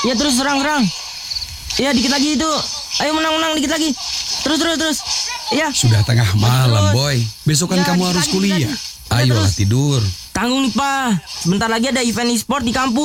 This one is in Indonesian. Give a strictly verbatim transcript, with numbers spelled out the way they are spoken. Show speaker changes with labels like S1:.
S1: Ya terus serang-serang. Ya dikit lagi itu. Ayo menang-menang dikit lagi. Terus terus terus. Ya.
S2: Sudah tengah malam,
S1: Terus.
S2: Boy. Besok kan
S1: Ya,
S2: kamu
S1: dikit
S2: harus
S1: lagi,
S2: kuliah.
S1: dikit lagi. Ya,
S2: Ayolah
S1: terus.
S2: tidur.
S1: Tanggung nih, Pak. Sebentar lagi ada event e-sport di kampus.